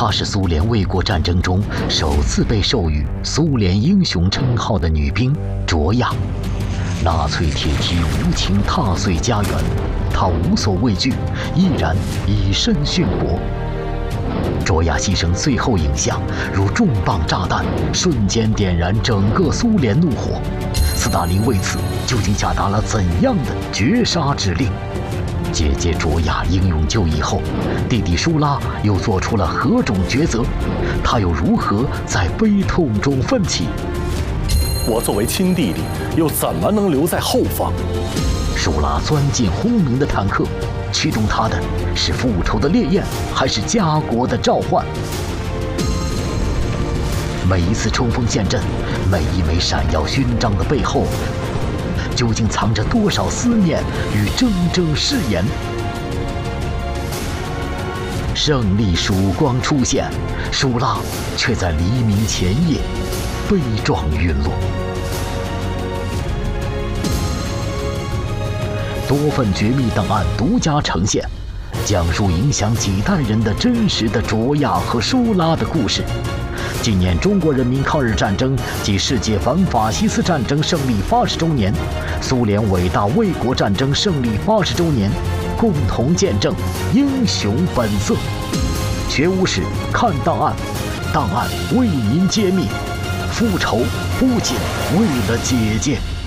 她是苏联卫国战争中首次被授予苏联英雄称号的女兵卓娅。纳粹铁蹄无情踏碎家园，她无所畏惧，毅然以身殉国。卓娅牺牲最后影像如重磅炸弹，瞬间点燃整个苏联怒火。斯大林为此究竟下达了怎样的绝杀指令？姐姐卓娅英勇就义后，弟弟舒拉又做出了何种抉择？他又如何在悲痛中奋起？ 我作为亲弟弟，又怎么能留在后方？ 舒拉钻进轰鸣的坦克，驱动他的是复仇的烈焰，还是家国的召唤？每一次冲锋陷阵，每一枚闪耀勋章的背后，究竟藏着多少思念与铮铮誓言？胜利曙光出现，舒拉却在黎明前夜悲壮陨落。多份绝密档案独家呈现，讲述影响几代人的真实的卓娅和舒拉的故事。纪念中国人民抗日战争及世界反法西斯战争胜利80周年，苏联伟大卫国战争胜利80周年，共同见证英雄本色。学无史看档案，档案为您揭秘，复仇不仅为了姐姐。